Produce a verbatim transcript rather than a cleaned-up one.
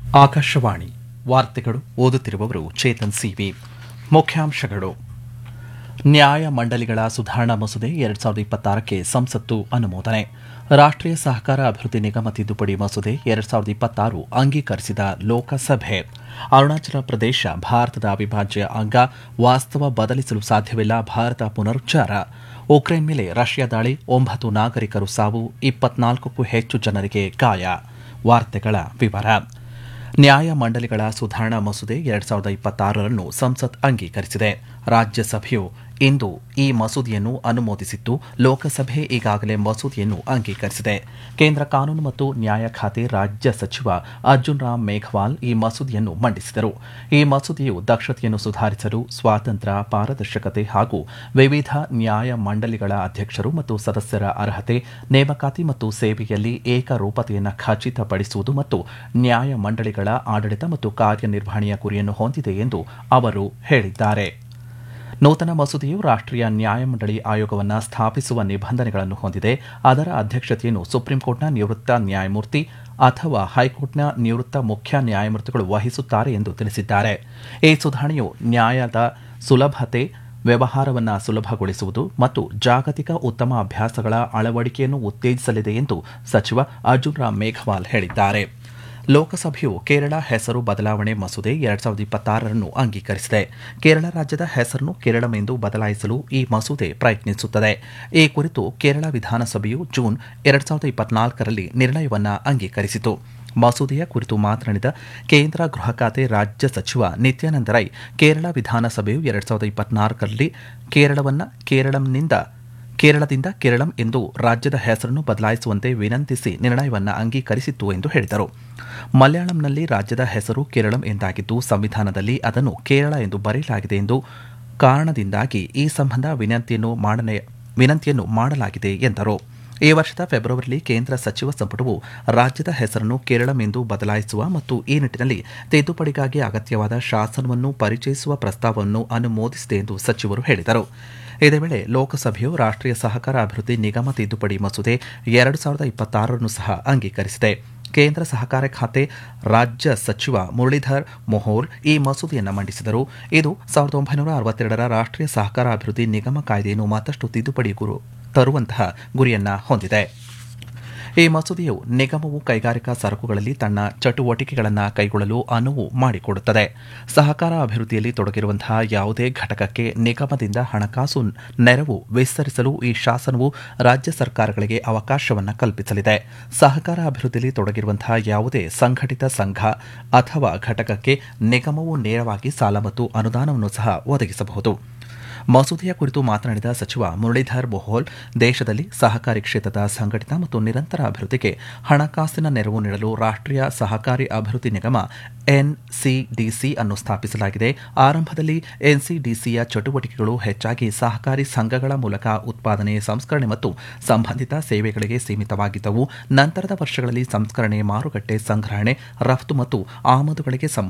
ಆಕಾಶವಾಣಿ ವಾರ್ತೆಗಳು ಓದುತ್ತಿರುವವರು ಚೇತನ್ ಸಿವಿ. ಮುಖ್ಯಾಂಶಗಳು: ನ್ಯಾಯ ಮಂಡಳಿಗಳ ಸುಧಾರಣಾ ಮಸೂದೆ ಎರಡ್ ಸಾವಿರದ ಇಪ್ಪತ್ತಾರಕ್ಕೆ ಸಂಸತ್ತು ಅನುಮೋದನೆ. ರಾಷ್ಟ್ರೀಯ ಸಹಕಾರ ಅಭಿವೃದ್ಧಿ ನಿಗಮ ತಿದ್ದುಪಡಿ ಮಸೂದೆ ಎರಡ್ ಸಾವಿರದ ಇಪ್ಪತ್ತಾರು ಅಂಗೀಕರಿಸಿದ ಲೋಕಸಭೆ. ಅರುಣಾಚಲ ಪ್ರದೇಶ ಭಾರತದ ಅವಿಭಾಜ್ಯ ಅಂಗ, ವಾಸ್ತವ ಬದಲಿಸಲು ಸಾಧ್ಯವಿಲ್ಲ, ಭಾರತ ಪುನರುಚ್ಚಾರ. ಉಕ್ರೇನ್ ಮೇಲೆ ರಷ್ಯಾ ದಾಳಿ, ಒಂಬತ್ತು ನಾಗರಿಕರು ಸಾವು, ಇಪ್ಪತ್ನಾಲ್ಕಕ್ಕೂ ಹೆಚ್ಚು ಜನರಿಗೆ ಗಾಯ. ವಾರ್ತೆಗಳ ವಿವರ. ನ್ಯಾಯ ಮಂಡಳಿಗಳ ಸುಧಾರಣಾ ಮಸೂದೆ ಎರಡ್ ಸಾವಿರದ ಇಪ್ಪತ್ತಾರರನ್ನು ಸಂಸತ್ ಅಂಗೀಕರಿಸಿದೆ. ರಾಜ್ಯಸಭೆಯು ಇಂದು ಈ ಮಸೂದೆಯನ್ನು ಅನುಮೋದಿಸಿದ್ದು, ಲೋಕಸಭೆ ಈಗಾಗಲೇ ಮಸೂದೆಯನ್ನು ಅಂಗೀಕರಿಸಿದೆ. ಕೇಂದ್ರ ಕಾನೂನು ಮತ್ತು ನ್ಯಾಯ ಖಾತೆ ರಾಜ್ಯ ಸಚಿವ ಅರ್ಜುನ್ ರಾಮ್ ಮೇಘವಾಲ್ ಈ ಮಸೂದೆಯನ್ನು ಮಂಡಿಸಿದರು. ಈ ಮಸೂದೆಯು ದಕ್ಷತೆಯನ್ನು ಸುಧಾರಿಸಲು, ಸ್ವಾತಂತ್ರ್ಯ, ಪಾರದರ್ಶಕತೆ ಹಾಗೂ ವಿವಿಧ ನ್ಯಾಯ ಮಂಡಳಿಗಳ ಅಧ್ಯಕ್ಷರು ಮತ್ತು ಸದಸ್ಯರ ಅರ್ಹತೆ, ನೇಮಕಾತಿ ಮತ್ತು ಸೇವೆಯಲ್ಲಿ ಏಕರೂಪತೆಯನ್ನು ಖಚಿತಪಡಿಸುವುದು ಮತ್ತು ನ್ಯಾಯ ಮಂಡಳಿಗಳ ಆಡಳಿತ ಮತ್ತು ಕಾರ್ಯನಿರ್ವಹಣೆಯ ಗುರಿಯನ್ನು ಹೊಂದಿದೆ ಎಂದು ಅವರು ಹೇಳಿದ್ದಾರೆ. ನೂತನ ಮಸೂದೆಯು ರಾಷ್ಟ್ರೀಯ ನ್ಯಾಯಮಂಡಳಿ ಆಯೋಗವನ್ನು ಸ್ಥಾಪಿಸುವ ನಿಬಂಧನೆಗಳನ್ನು ಹೊಂದಿದೆ. ಅದರ ಅಧ್ಯಕ್ಷತೆಯನ್ನು ಸುಪ್ರೀಂಕೋರ್ಟ್ನ ನಿವೃತ್ತ ನ್ಯಾಯಮೂರ್ತಿ ಅಥವಾ ಹೈಕೋರ್ಟ್ನ ನಿವೃತ್ತ ಮುಖ್ಯ ನ್ಯಾಯಮೂರ್ತಿಗಳು ವಹಿಸುತ್ತಾರೆ ಎಂದು ತಿಳಿಸಿದ್ದಾರೆ. ಈ ಸುಧಾರಣೆಯು ನ್ಯಾಯದ ಸುಲಭತೆ, ವ್ಯವಹಾರವನ್ನು ಸುಲಭಗೊಳಿಸುವುದು ಮತ್ತು ಜಾಗತಿಕ ಉತ್ತಮ ಅಭ್ಯಾಸಗಳ ಅಳವಡಿಕೆಯನ್ನು ಉತ್ತೇಜಿಸಲಿದೆ ಎಂದು ಸಚಿವ ಅರ್ಜುನ್ ರಾಮ್ ಮೇಘವಾಲ್ ಹೇಳಿದ್ದಾರೆ. ಲೋಕಸಭೆಯು ಕೇರಳ ಹೆಸರು ಬದಲಾವಣೆ ಮಸೂದೆ ಎರಡ್ ಸಾವಿರದ ಇಪ್ಪತ್ತಾರರನ್ನು ಅಂಗೀಕರಿಸಿದೆ. ಕೇರಳ ರಾಜ್ಯದ ಹೆಸರನ್ನು ಕೇರಳಂ ಎಂದು ಬದಲಾಯಿಸಲು ಈ ಮಸೂದೆ ಪ್ರಯತ್ನಿಸುತ್ತದೆ. ಈ ಕುರಿತು ಕೇರಳ ವಿಧಾನಸಭೆಯು ಜೂನ್ ಎರಡ್ ಸಾವಿರದ ಇಪ್ಪತ್ನಾಲ್ಕರಲ್ಲಿ ನಿರ್ಣಯವನ್ನು ಅಂಗೀಕರಿಸಿತು. ಮಸೂದೆಯ ಕುರಿತು ಮಾತನಾಡಿದ ಕೇಂದ್ರ ಗೃಹ ಖಾತೆ ರಾಜ್ಯ ಸಚಿವ ನಿತ್ಯಾನಂದ ರೈ, ಕೇರಳ ವಿಧಾನಸಭೆಯು ಎರಡ್ ಸಾವಿರದ ಇಪ್ಪತ್ನಾಲ್ಕರಲ್ಲಿ ಕೇರಳವನ್ನು ಕೇರಳಂನಿಂದ ಕೇರಳದಿಂದ ಕೇರಳಂ ಎಂದು ರಾಜ್ಯದ ಹೆಸರನ್ನು ಬದಲಾಯಿಸುವಂತೆ ವಿನಂತಿಸಿ ನಿರ್ಣಯವನ್ನು ಅಂಗೀಕರಿಸಿತ್ತು ಎಂದು ಹೇಳಿದರು. ಮಲಯಾಳಂನಲ್ಲಿ ರಾಜ್ಯದ ಹೆಸರು ಕೇರಳಂ ಎಂದಾಗಿದ್ದು, ಸಂವಿಧಾನದಲ್ಲಿ ಅದನ್ನು ಕೇರಳ ಎಂದು ಬರೆಯಲಾಗಿದೆ ಎಂದು ಕಾರಣದಿಂದಾಗಿ ಈ ಸಂಬಂಧ ವಿನಂತಿಯನ್ನು ಮಾಡನೆ ವಿನಂತಿಯನ್ನು ಮಾಡಲಾಗಿದೆ ಎಂದರು. ಈ ವರ್ಷದ ಫೆಬ್ರವರಿಯಲ್ಲಿ ಕೇಂದ್ರ ಸಚಿವ ಸಂಪುಟವು ರಾಜ್ಯದ ಹೆಸರನ್ನು ಕೇರಳಂ ಎಂದು ಬದಲಾಯಿಸುವ ಮತ್ತು ಈ ನಿಟ್ಟಿನಲ್ಲಿ ತಿದ್ದುಪಡಿಗಾಗಿ ಅಗತ್ಯವಾದ ಶಾಸನವನ್ನು ಪರಿಚಯಿಸುವ ಪ್ರಸ್ತಾವವನ್ನು ಅನುಮೋದಿಸಿದೆ ಎಂದು ಸಚಿವರು ಹೇಳಿದರು. ಇದೇ ವೇಳೆ ಲೋಕಸಭೆಯು ರಾಷ್ಟ್ರೀಯ ಸಹಕಾರ ಅಭಿವೃದ್ಧಿ ನಿಗಮ ತಿದ್ದುಪಡಿ ಮಸೂದೆ ಎರಡು ಸಾವಿರದ ಇಪ್ಪತ್ತಾರರನ್ನು ಸಹ ಅಂಗೀಕರಿಸಿದೆ. ಕೇಂದ್ರ ಸಹಕಾರ ಖಾತೆ ರಾಜ್ಯ ಸಚಿವ ಮುರಳೀಧರ್ ಮೊಹೋಲ್ ಈ ಮಸೂದೆಯನ್ನು ಮಂಡಿಸಿದರು. ಇದು ಸಾವಿರದ ಒಂಬೈನೂರ ಅರವತ್ತೆರಡರ ರಾಷ್ಟ್ರೀಯ ಸಹಕಾರ ಅಭಿವೃದ್ಧಿ ನಿಗಮ ಕಾಯ್ದೆಯನ್ನು ಮತ್ತಷ್ಟು ತಿದ್ದುಪಡಿ ತರುವಂತಹ ಗುರಿಯನ್ನು ಹೊಂದಿದೆ. ಈ ಮಸೂದೆಯು ನಿಗಮವು ಕೈಗಾರಿಕಾ ಸರಕುಗಳಲ್ಲಿ ತನ್ನ ಚಟುವಟಿಕೆಗಳನ್ನು ಕೈಗೊಳ್ಳಲು ಅನುವು ಮಾಡಿಕೊಡುತ್ತದೆ. ಸಹಕಾರ ಅಭಿವೃದ್ಧಿಯಲ್ಲಿ ತೊಡಗಿರುವಂತಹ ಯಾವುದೇ ಘಟಕಕ್ಕೆ ನಿಗಮದಿಂದ ಹಣಕಾಸು ನೆರವು ವಿಸ್ತರಿಸಲು ಈ ಶಾಸನವು ರಾಜ್ಯ ಸರ್ಕಾರಗಳಿಗೆ ಅವಕಾಶವನ್ನು ಕಲ್ಪಿಸಲಿದೆ. ಸಹಕಾರ ಅಭಿವೃದ್ಧಿಯಲ್ಲಿ ತೊಡಗಿರುವಂತಹ ಯಾವುದೇ ಸಂಘಟಿತ ಸಂಘ ಅಥವಾ ಘಟಕಕ್ಕೆ ನಿಗಮವು ನೇರವಾಗಿ ಸಾಲ ಮತ್ತು ಅನುದಾನವನ್ನು ಸಹ ಒದಗಿಸಬಹುದು. ಮಸೂದೆಯ ಕುರಿತು ಮಾತನಾಡಿದ ಸಚಿವ ಮುರಳೀಧರ್ ಮೊಹೋಲ್, ದೇಶದಲ್ಲಿ ಸಹಕಾರಿ ಕ್ಷೇತ್ರದ ಸಂಘಟಿತ ಮತ್ತು ನಿರಂತರ ಅಭಿವೃದ್ಧಿಗೆ ಹಣಕಾಸಿನ ನೆರವು ನೀಡಲು ರಾಷ್ಟ್ರೀಯ ಸಹಕಾರಿ ಅಭಿವೃದ್ಧಿ ನಿಗಮ ಎನ್ಸಿಡಿಸಿ ಅನ್ನು ಸ್ಥಾಪಿಸಲಾಗಿದೆ. ಆರಂಭದಲ್ಲಿ ಎನ್ಸಿಡಿಸಿಯ ಚಟುವಟಿಕೆಗಳು ಹೆಚ್ಚಾಗಿ ಸಹಕಾರಿ ಸಂಘಗಳ ಮೂಲಕ ಉತ್ಪಾದನೆ, ಸಂಸ್ಕರಣೆ ಮತ್ತು ಸಂಬಂಧಿತ ಸೇವೆಗಳಿಗೆ ಸೀಮಿತವಾಗಿದ್ದವು. ನಂತರದ ವರ್ಷಗಳಲ್ಲಿ ಸಂಸ್ಕರಣೆ, ಮಾರುಕಟ್ಟೆ, ಸಂಗ್ರಹಣೆ, ರಫ್ತು ಮತ್ತು ಆಮದುಗಳಿಗೆ